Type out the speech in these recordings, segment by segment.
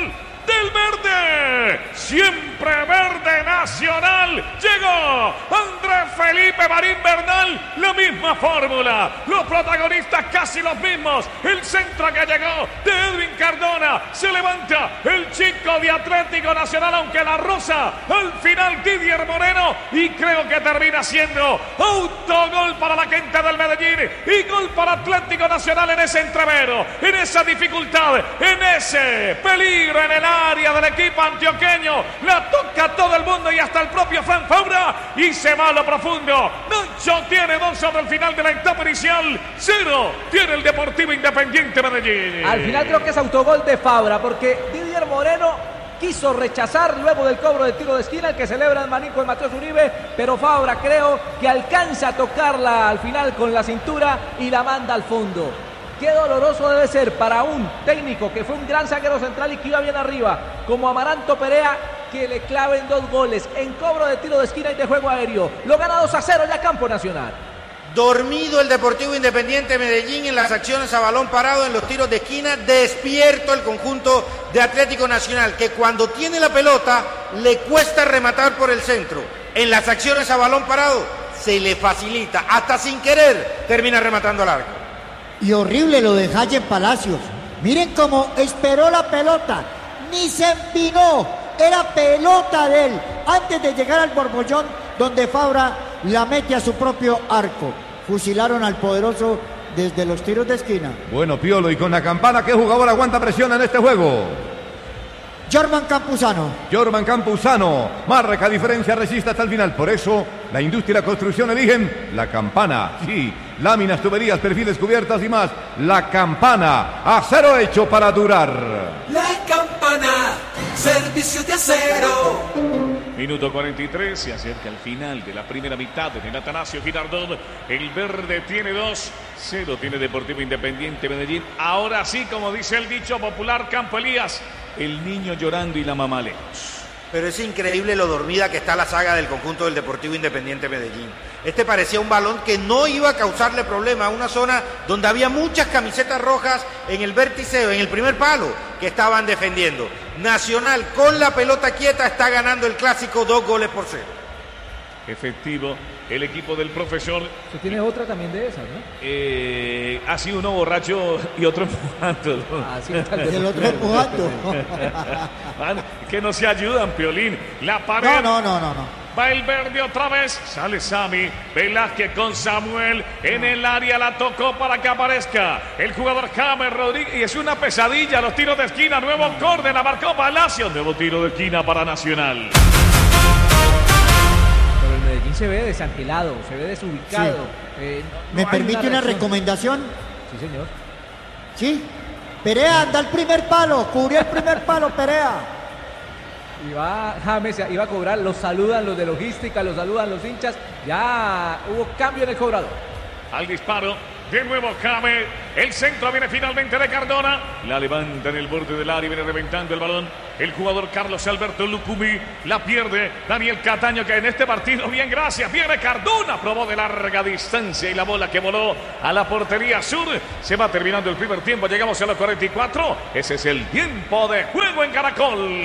gol del verde, siempre verde Nacional. Llegó Andrés Felipe Marín Bernal, la misma fórmula, los protagonistas casi los mismos. El centro que llegó de Edwin Cardona, se levanta el chico de Atlético Nacional, aunque la rosa al final Didier Moreno, y creo que termina siendo autogol para la gente del Medellín y gol para Atlético Nacional en ese entrevero, en esa dificultad, en ese peligro en el área del equipo antioqueño. La toca todo el mundo y hasta el propio Fran Fabra, y se va a lo profundo. Nacho tiene 2 sobre el final de la etapa inicial, 0 tiene el Deportivo Independiente Medellín. Al final creo que es autogol de Fabra, porque Didier Moreno quiso rechazar luego del cobro de tiro de esquina, el que celebra el manín con Mateus Uribe, pero Fabra creo que alcanza a tocarla al final con la cintura y la manda al fondo. Qué doloroso debe ser para un técnico que fue un gran zaguero central y que iba bien arriba, como Amaranto Perea, que le claven 2 goles en cobro de tiro de esquina y de juego aéreo. Lo gana 2-0 ya Campo Nacional. Dormido el Deportivo Independiente Medellín en las acciones a balón parado, en los tiros de esquina. Despierto el conjunto de Atlético Nacional, que cuando tiene la pelota le cuesta rematar por el centro. En las acciones a balón parado se le facilita, hasta sin querer termina rematando al arco. Y horrible lo de Jaime Palacios. Miren cómo esperó la pelota, ni se empinó, era pelota de él, antes de llegar al borbollón donde Fabra la mete a su propio arco. Fusilaron al poderoso desde los tiros de esquina. Bueno, Piolo, y con la campana, ¿qué jugador aguanta presión en este juego? Jorman Campuzano, marca diferencia, resiste hasta el final. Por eso la industria y la construcción eligen la campana. Sí, láminas, tuberías, perfiles, cubiertas y más. La campana, acero hecho para durar. La campana, servicio de acero. Minuto 43, se acerca al final de la primera mitad en el Atanasio Girardot. El verde tiene 2, 0 tiene Deportivo Independiente Medellín. Ahora sí, como dice el dicho popular, Campo Elías, el niño llorando y la mamá lejos. Pero es increíble lo dormida que está la saga del conjunto del Deportivo Independiente Medellín. Este parecía un balón que no iba a causarle problema, una zona donde había muchas camisetas rojas en el vértice, en el primer palo, que estaban defendiendo. Nacional con la pelota quieta está ganando el clásico 2-0. Efectivo el equipo del profesor. Se tiene otra también de esas, ¿no? Ha sido uno borracho y otro empujando. Así está el otro empujando. Que no se ayudan, Piolín. La pared. No. Va el verde otra vez, sale Sami Velázquez con Samuel en el área, la tocó para que aparezca el jugador James Rodríguez, y es una pesadilla los tiros de esquina. Nuevo córner, la marcó Palacio, nuevo tiro de esquina para Nacional. Pero el Medellín se ve desangelado, se ve desubicado. Sí. ¿Me permite una recomendación? Sí, señor. Sí, Perea anda al primer palo, cubrió el primer palo Perea. Y va James, iba a cobrar, los saludan los de logística, los saludan los hinchas. Ya hubo cambio en el cobrador. Al disparo, de nuevo James. El centro viene finalmente de Cardona. La levanta en el borde del área y viene reventando el balón. El jugador Carlos Alberto Lucumí la pierde. Daniel Cataño, que en este partido, bien, gracias. Viene Cardona, probó de larga distancia y la bola que voló a la portería sur. Se va terminando el primer tiempo. Llegamos a los 44. Ese es el tiempo de juego en Caracol.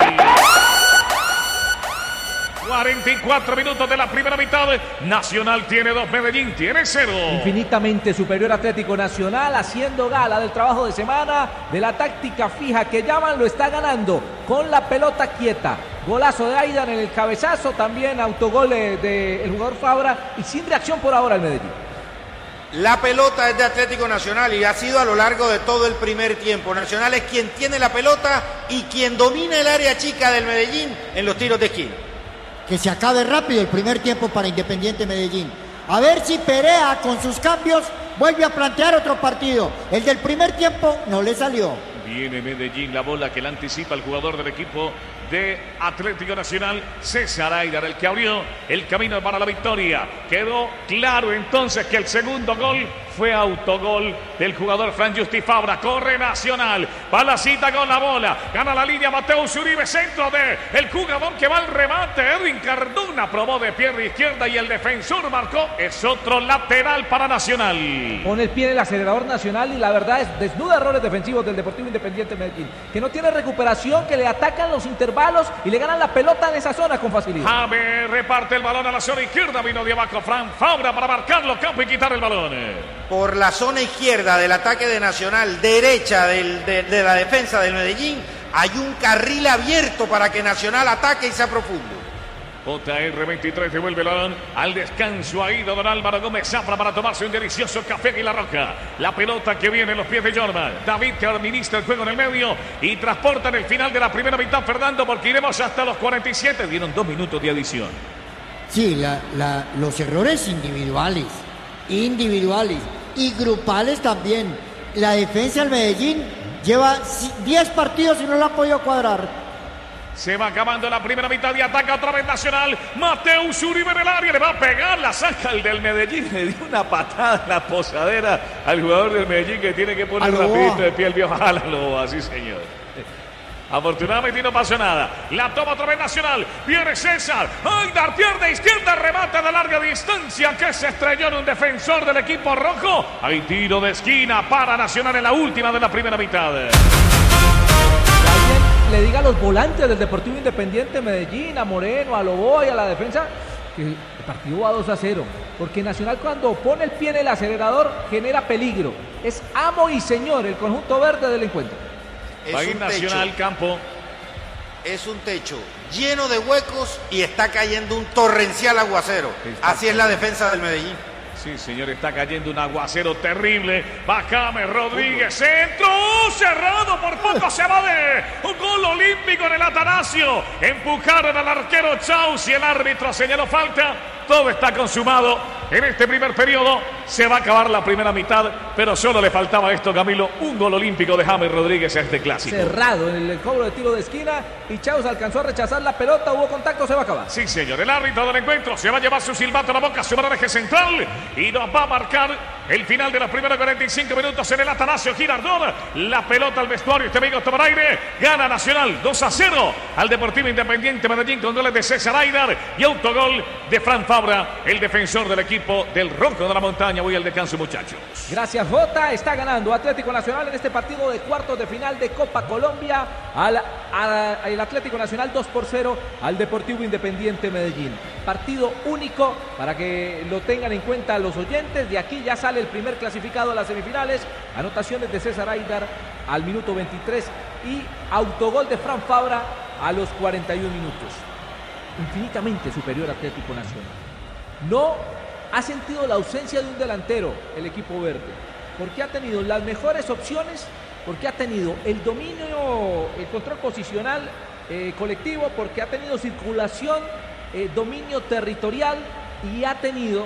44 minutos de la primera mitad. Nacional tiene 2, Medellín tiene 0. Infinitamente superior Atlético Nacional, haciendo gala del trabajo de semana, de la táctica fija que llaman, lo está ganando con la pelota quieta. Golazo de Aidan en el cabezazo, también autogol del jugador Fabra, y sin reacción por ahora el Medellín. La pelota es de Atlético Nacional y ha sido a lo largo de todo el primer tiempo. Nacional es quien tiene la pelota y quien domina el área chica del Medellín en los tiros de esquina. Que se acabe rápido el primer tiempo para Independiente Medellín. A ver si Perea con sus cambios vuelve a plantear otro partido. El del primer tiempo no le salió. Viene Medellín, la bola que la anticipa el jugador del equipo de Atlético Nacional, César Aidar, el que abrió el camino para la victoria. Quedó claro entonces que el segundo gol fue autogol del jugador Fran Justi Fabra. Corre Nacional, va la cita con la bola, gana la línea Mateus Uribe, centro de el jugador que va al remate, Edwin Cardona, probó de pierna izquierda y el defensor marcó. Es otro lateral para Nacional. Pone el pie en el acelerador Nacional y la verdad es desnuda errores defensivos del Deportivo Independiente Medellín, que no tiene recuperación, que le atacan los intervalos y le ganan la pelota en esa zona con facilidad. James reparte el balón a la zona izquierda, vino de abajo Fran Fabra para marcarlo campo y quitar el balón. Por la zona izquierda del ataque de Nacional, derecha de la defensa del Medellín, hay un carril abierto para que Nacional ataque y sea profundo. JR23 devuelve el balón al descanso. Ha ido don Álvaro Gómez Zafra para tomarse un delicioso café en la roca. La pelota que viene en los pies de Jordan. David que administra el juego en el medio y transporta en el final de la primera mitad, Fernando, porque iremos hasta los 47. Dieron 2 minutos de adición. Sí, los errores individuales y grupales también. La defensa del Medellín lleva 10 partidos y no la ha podido cuadrar. Se va acabando la primera mitad y ataca otra vez Nacional. Mateus Uribe en el área, le va a pegar, la saca el del Medellín. Le dio una patada en la posadera al jugador del Medellín, que tiene que poner rapidito de pie el viejo Jalaloa, así señor. Afortunadamente no pasó nada. La toma otra vez Nacional. Viene César. Aidar, pierna izquierda, remate de larga distancia que se estrelló en un defensor del equipo rojo. Hay tiro de esquina para Nacional en la última de la primera mitad. Le diga a los volantes del Deportivo Independiente Medellín, a Moreno, a Loboa y a la defensa, que el partido va 2-0, porque Nacional cuando pone el pie en el acelerador genera peligro. Es amo y señor el conjunto verde del encuentro. Va a ir Nacional, campo. Es un techo lleno de huecos y está cayendo un torrencial aguacero. Así es la defensa del Medellín. Sí, señor, está cayendo un aguacero terrible. Va James Rodríguez, centro, cerrado, por poco se va de un gol olímpico en el Atanasio. Empujaron al arquero Chaus y el árbitro señaló falta. Todo está consumado en este primer periodo. Se va a acabar la primera mitad, pero solo le faltaba esto, Camilo, un gol olímpico de James Rodríguez a este clásico. Cerrado en el cobro de tiro de esquina y Chaus alcanzó a rechazar la pelota, hubo contacto, se va a acabar. Sí, señor, el árbitro del encuentro se va a llevar su silbato a la boca sobre el eje central y nos va a marcar el final de los primeros 45 minutos en el Atanasio Girardot. La pelota al vestuario, este amigo toma aire, gana Nacional 2-0 al Deportivo Independiente Medellín con goles de César Aidar y autogol de Fran Fabra, el defensor del equipo del Rojo de la Montaña. Voy al descanso, muchachos. Gracias, Jota. Está ganando Atlético Nacional en este partido de cuartos de final de Copa Colombia al Atlético Nacional 2-0 al Deportivo Independiente Medellín. Partido único para que lo tengan en cuenta los oyentes. De aquí ya sale el primer clasificado a las semifinales. Anotaciones de César Aidar al minuto 23 y autogol de Fran Fabra a los 41 minutos. Infinitamente superior Atlético Nacional. No ha sentido la ausencia de un delantero el equipo verde, porque ha tenido las mejores opciones, porque ha tenido el dominio, el control posicional colectivo, porque ha tenido circulación, dominio territorial y ha tenido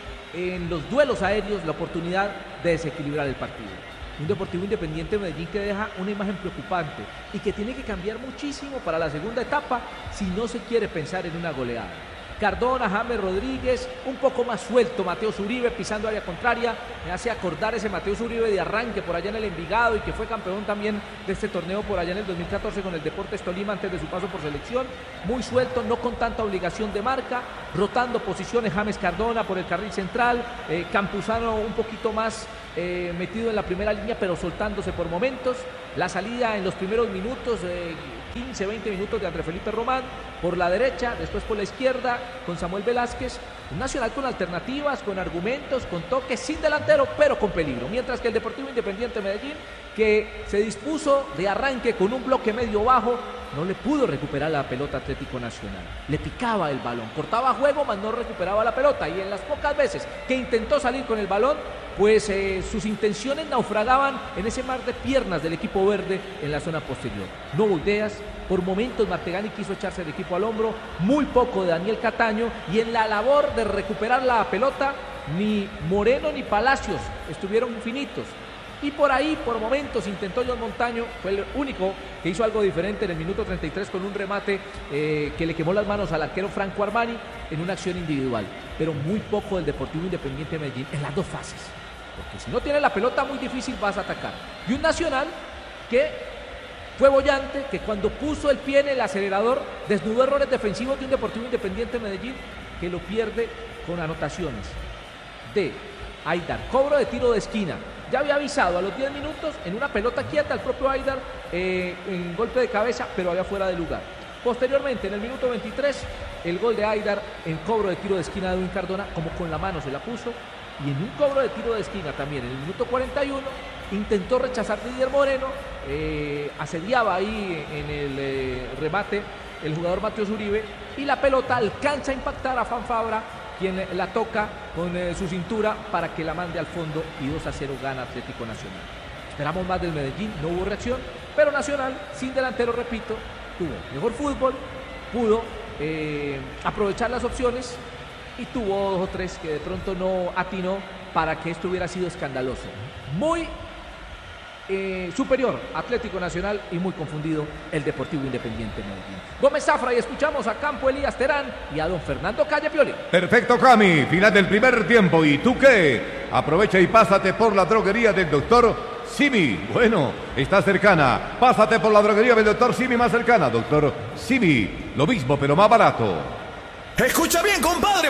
en los duelos aéreos la oportunidad de desequilibrar el partido. Un Deportivo Independiente Medellín que deja una imagen preocupante y que tiene que cambiar muchísimo para la segunda etapa si no se quiere pensar en una goleada. Cardona, James Rodríguez, un poco más suelto Mateus Uribe pisando área contraria, me hace acordar ese Mateus Uribe de arranque por allá en el Envigado y que fue campeón también de este torneo por allá en el 2014 con el Deportes Tolima antes de su paso por selección, muy suelto, no con tanta obligación de marca, rotando posiciones James Cardona por el carril central, Campuzano un poquito más metido en la primera línea pero soltándose por momentos, la salida en los primeros minutos, 15, 20 minutos de André Felipe Román por la derecha, después por la izquierda con Samuel Velázquez, un Nacional con alternativas, con argumentos, con toques, sin delantero pero con peligro, mientras que el Deportivo Independiente Medellín, que se dispuso de arranque con un bloque medio bajo, no le pudo recuperar la pelota Atlético Nacional, le picaba el balón, cortaba juego mas no recuperaba la pelota y en las pocas veces que intentó salir con el balón pues sus intenciones naufragaban en ese mar de piernas del equipo verde en la zona posterior. No hubo ideas, por momentos Martegani quiso echarse el equipo al hombro, muy poco de Daniel Cataño y en la labor de recuperar la pelota ni Moreno ni Palacios estuvieron finitos. Y por ahí, por momentos, intentó John Montaño, fue el único que hizo algo diferente en el minuto 33 con un remate que le quemó las manos al arquero Franco Armani en una acción individual. Pero muy poco del Deportivo Independiente Medellín en las dos fases. porque si no tienes la pelota muy difícil vas a atacar. Y un Nacional que fue bollante, que cuando puso el pie en el acelerador desnudó errores defensivos de un Deportivo Independiente Medellín que lo pierde con anotaciones de Aidar, cobro de tiro de esquina. Ya había avisado a los 10 minutos en una pelota quieta al propio Aidar en golpe de cabeza, pero había fuera de lugar. Posteriormente, en el minuto 23, el gol de Aidar en cobro de tiro de esquina de Edwin Cardona, como con la mano se la puso, y en un cobro de tiro de esquina también, en el minuto 41, intentó rechazar Didier Moreno, asediaba ahí en el remate el jugador Mateus Uribe, y la pelota alcanza a impactar a Fan Fabra, quien la toca con su cintura para que la mande al fondo, y 2-0 gana Atlético Nacional. Esperamos más del Medellín, no hubo reacción, pero Nacional, sin delantero, repito, tuvo mejor fútbol, pudo aprovechar las opciones y tuvo 2 o 3 que de pronto no atinó para que esto hubiera sido escandaloso. Muy superior Atlético Nacional y muy confundido el Deportivo Independiente Medellín. Gómez Zafra, y escuchamos a Campo Elías Terán y a don Fernando Calle Pioli. Perfecto, Cami, final del primer tiempo. ¿Y tú qué? Aprovecha y pásate por la droguería del doctor Simi. Bueno, está cercana. Pásate por la droguería del doctor Simi más cercana. Doctor Simi, lo mismo pero más barato. Escucha bien, compadre.